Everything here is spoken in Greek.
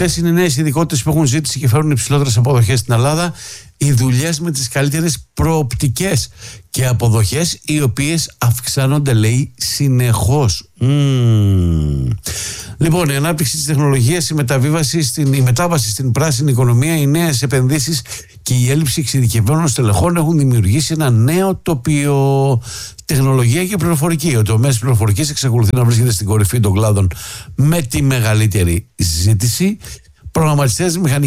Αυτές είναι οι νέες ειδικότητες που έχουν ζήτηση και φέρουν υψηλότερες αποδοχές στην Ελλάδα. Οι δουλειές με τις καλύτερες προοπτικές και αποδοχές, οι οποίες αυξάνονται, λέει, συνεχώς. Λοιπόν, η ανάπτυξη της τεχνολογίας, η μετάβαση στην πράσινη οικονομία, οι νέες επενδύσεις και η έλλειψη εξειδικευμένων στελεχών έχουν δημιουργήσει ένα νέο τοπίο. Τεχνολογία και πληροφορική. Ο τομέας πληροφορικής εξακολουθεί να βρίσκεται στην κορυφή των κλάδων με τη μεγαλύτερη ζήτηση. Προγραμματιστές, μηχανικοί